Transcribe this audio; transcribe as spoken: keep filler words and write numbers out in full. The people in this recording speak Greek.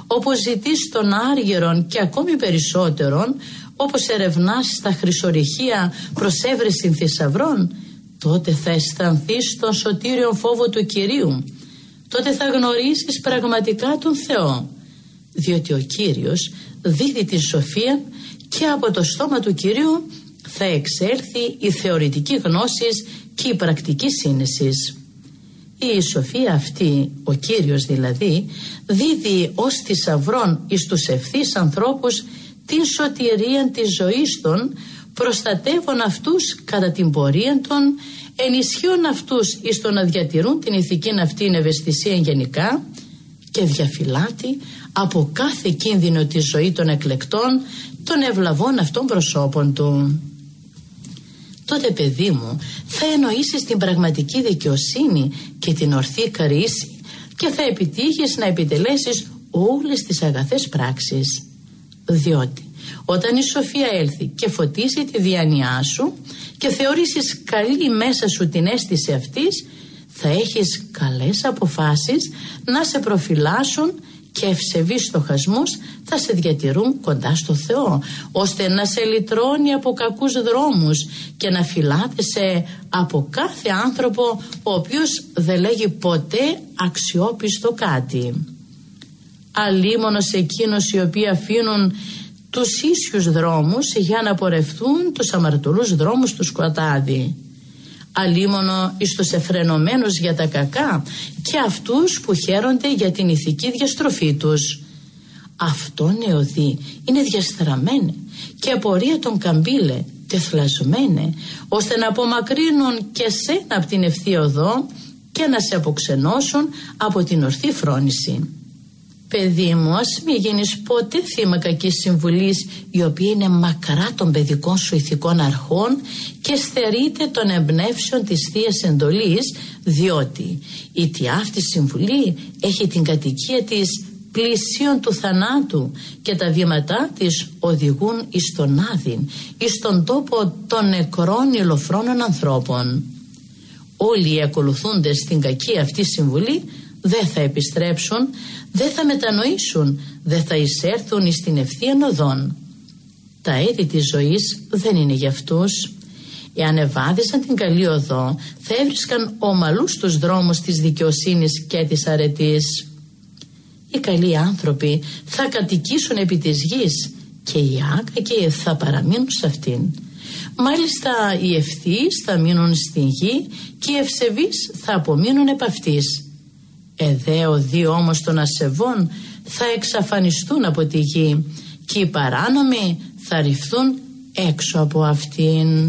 όπως ζητείς των άργυρων και ακόμη περισσότερων, όπως ερευνάς στα χρυσορυχεία προς έβρεση θησαυρών, τότε θα αισθανθείς τον σωτήριο φόβο του Κυρίου. Τότε θα γνωρίσεις πραγματικά τον Θεό, διότι ο Κύριος δίδει τη σοφία και από το στόμα του Κυρίου θα εξέλθει η θεωρητική γνώση και η πρακτική σύνεσης. Η σοφία αυτή, ο Κύριος δηλαδή, δίδει ως θησαυρών εις τους ευθύς ανθρώπους την σωτηρία της ζωής των, προστατεύουν αυτούς κατά την πορεία των, ενισχύουν αυτούς εις το να διατηρούν την ηθική αυτήν ευαισθησία γενικά και διαφυλάτει από κάθε κίνδυνο τη ζωή των εκλεκτών, των ευλαβών αυτών προσώπων του. Τότε, παιδί μου, θα εννοήσεις την πραγματική δικαιοσύνη και την ορθή κρίση και θα επιτύχεις να επιτελέσεις όλες τις αγαθές πράξεις. Διότι όταν η σοφία έλθει και φωτίσει τη διάνοιά σου και θεωρήσεις καλή μέσα σου την αίσθηση αυτής, θα έχεις καλές αποφάσεις να σε προφυλάσσουν και ευσεβείς στοχασμούς θα σε διατηρούν κοντά στο Θεό, ώστε να σε λυτρώνει από κακούς δρόμους και να φυλάτεσαι από κάθε άνθρωπο ο οποίος δεν λέγει ποτέ αξιόπιστο κάτι. Αλίμονος εκείνος οι οποίοι αφήνουν τους ίσιους δρόμους για να πορευτούν τους αμαρτωλούς δρόμους του σκοτάδι. Αλίμονο εις τους εφρενωμένους για τα κακά και αυτούς που χαίρονται για την ηθική διαστροφή τους. Αυτόν εωδή είναι διαστραμμένε και απορία των καμπύλε τεθλασμένε, ώστε να απομακρύνουν και σένα από την ευθεία οδό και να σε αποξενώσουν από την ορθή φρόνηση. Παιδί μου, ας μη γίνεις ποτέ θύμα κακής συμβουλής, η οποία είναι μακρά των παιδικών σου ηθικών αρχών και στερείται των εμπνεύσεων της Θείας Εντολής, διότι η τι αυτή συμβουλή έχει την κατοικία της πλησίον του θανάτου και τα βήματά της οδηγούν εις τον άδειν, εις τον τόπο των νεκρών ηλοφρόνων ανθρώπων. Όλοι οι ακολουθούντες στην κακή αυτή συμβουλή δεν θα επιστρέψουν, δεν θα μετανοήσουν, δεν θα εισέρθουν εις την ευθείαν οδόν. Τα έτη της ζωής δεν είναι για αυτούς. Εάν ευάδιζαν την καλή οδό, θα έβρισκαν ομαλούς τους δρόμους της δικαιοσύνης και της αρετής. Οι καλοί άνθρωποι θα κατοικήσουν επί της γης και οι άκακοι θα παραμείνουν σε αυτήν. Μάλιστα οι ευθύς θα μείνουν στην γη και οι ευσεβείς θα απομείνουν επ' αυτής. Εδέο δύο όμως των ασεβών θα εξαφανιστούν από τη γη και οι παράνομοι θα ρυφθούν έξω από αυτήν.